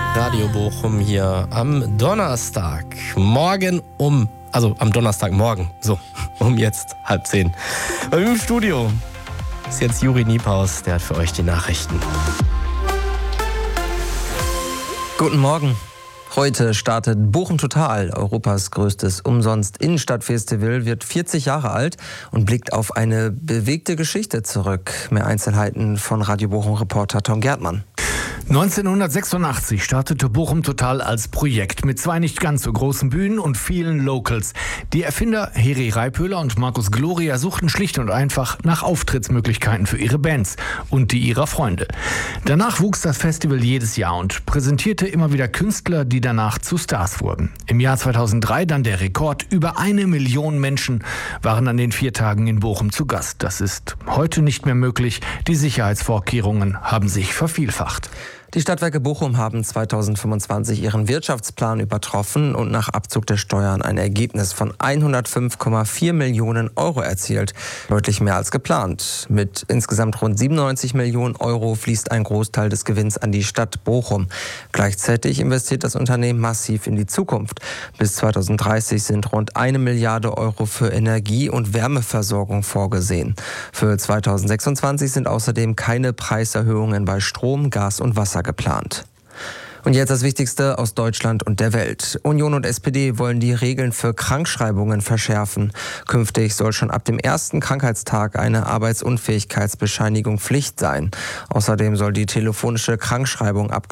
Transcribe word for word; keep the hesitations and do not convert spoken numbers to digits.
Radio Bochum hier am Donnerstag. Morgen um, also am Donnerstagmorgen, so, um jetzt halb zehn. Bei mir im Studio ist jetzt Juri Niepaus, der hat für euch die Nachrichten. Guten Morgen. Heute startet Bochum Total, Europas größtes Umsonst-Innenstadtfestival, wird vierzig Jahre alt und blickt auf eine bewegte Geschichte zurück. Mehr Einzelheiten von Radio Bochum-Reporter Tom Gärtmann. neunzehnhundertsechsundachtzig startete Bochum Total als Projekt mit zwei nicht ganz so großen Bühnen und vielen Locals. Die Erfinder Heri Reiphöler und Markus Gloria suchten schlicht und einfach nach Auftrittsmöglichkeiten für ihre Bands und die ihrer Freunde. Danach wuchs das Festival jedes Jahr und präsentierte immer wieder Künstler, die danach zu Stars wurden. Im Jahr zweitausenddrei dann der Rekord: über eine Million Menschen waren an den vier Tagen in Bochum zu Gast. Das ist heute nicht mehr möglich. Die Sicherheitsvorkehrungen haben sich vervielfacht. Die Stadtwerke Bochum haben zweitausendfünfundzwanzig ihren Wirtschaftsplan übertroffen und nach Abzug der Steuern ein Ergebnis von hundertfünf Komma vier Millionen Euro erzielt. Deutlich mehr als geplant. Mit insgesamt rund siebenundneunzig Millionen Euro fließt ein Großteil des Gewinns an die Stadt Bochum. Gleichzeitig investiert das Unternehmen massiv in die Zukunft. Bis zweitausenddreißig sind rund eine Milliarde Euro für Energie- und Wärmeversorgung vorgesehen. Für zweitausendsechsundzwanzig sind außerdem keine Preiserhöhungen bei Strom, Gas und Wasser geplant. Und jetzt das Wichtigste aus Deutschland und der Welt. Union und S P D wollen die Regeln für Krankschreibungen verschärfen. Künftig soll schon ab dem ersten Krankheitstag eine Arbeitsunfähigkeitsbescheinigung Pflicht sein. Außerdem soll die telefonische Krankschreibung ab